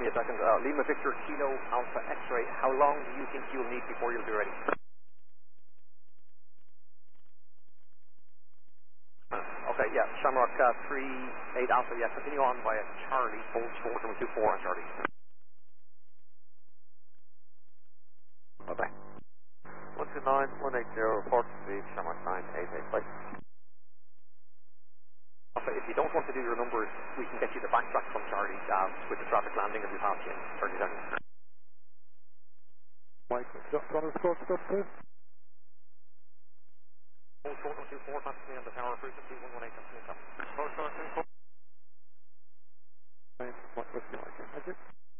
me a second. Lima Victor Kilo Alpha X-ray. How long do you think you'll need before you'll be ready? Okay, yeah. Shamrock 38 Alpha. Yeah, continue on via Charlie. Hold short number 24 on Charlie. Bye-bye. 129, 180, report speed, Shamrock 988. Bye. Alpha, if you don't want to do your numbers, we can get you the backtrack from Charlie with the traffic landing as we pass you in 30 seconds. Mike, do you want to score stuff too? Hold short number 24, pass me on the tower, frequency 118. Hold short 24. What's your Mike? Thank you.